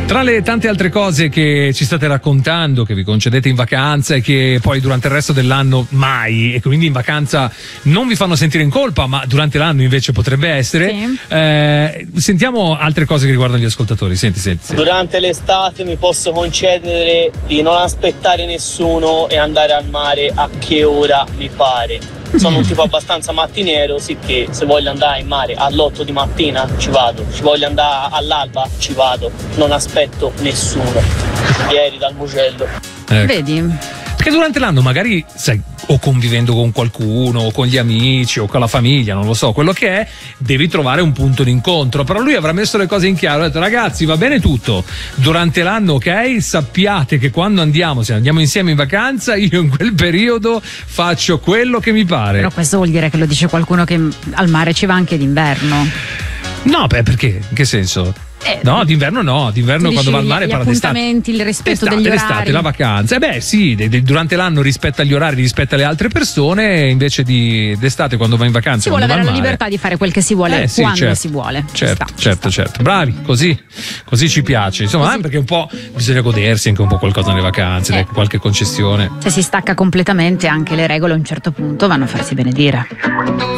Tra le tante altre cose che ci state raccontando, che vi concedete in vacanza e che poi durante il resto dell'anno mai, e quindi in vacanza non vi fanno sentire in colpa, ma durante l'anno invece potrebbe essere, sì. Sentiamo altre cose che riguardano gli ascoltatori. Senti. Durante l'estate mi posso concedere di non aspettare nessuno e andare al mare a che ora mi pare. Sono un tipo abbastanza mattiniero, sicché se voglio andare in mare all'8 di mattina ci vado, ci voglio andare all'alba ci vado, non aspetto nessuno. Ieri dal Mugello. Vedi? Perché durante l'anno magari, sai, o convivendo con qualcuno, o con gli amici, o con la famiglia, non lo so, quello che è, devi trovare un punto d'incontro. Però lui avrà messo le cose in chiaro, ha detto: ragazzi, va bene tutto, durante l'anno, ok, sappiate che quando se andiamo insieme in vacanza, io in quel periodo faccio quello che mi pare. Però questo vuol dire che lo dice qualcuno che al mare ci va anche d'inverno. No, perché? In che senso? No, d'inverno quando va al mare parla d'estate. Gli appuntamenti, il rispetto degli orari. L'estate, la vacanza. Sì, durante l'anno rispetta gli orari, rispetta le altre persone, invece d'estate quando va in vacanza. Si vuole avere la libertà di fare quel che si vuole quando si vuole. Certo. Bravi, così ci piace. Insomma, perché un po' bisogna godersi anche un po' qualcosa nelle vacanze, qualche concessione. Se si stacca completamente, anche le regole a un certo punto vanno a farsi benedire.